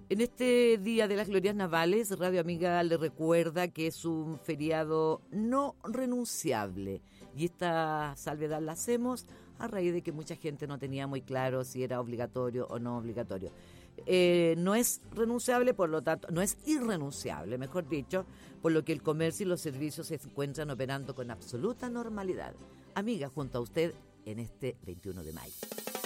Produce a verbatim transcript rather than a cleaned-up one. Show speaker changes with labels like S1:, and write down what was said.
S1: En este Día de las Glorias Navales, Radio Amiga le recuerda que es un feriado no renunciable. Y esta salvedad la hacemos a raíz de que mucha gente no tenía muy claro si era obligatorio o no obligatorio. Eh, no es renunciable, por lo tanto, no es irrenunciable, mejor dicho, por lo que el comercio y los servicios se encuentran operando con absoluta normalidad. Amiga, junto a usted en este veintiuno de mayo.